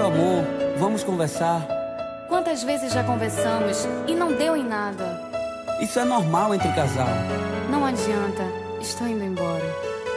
amor, vamos conversar. Quantas vezes já conversamos e não deu em nada? Isso é normal entre casal. Não adianta, estou indo embora.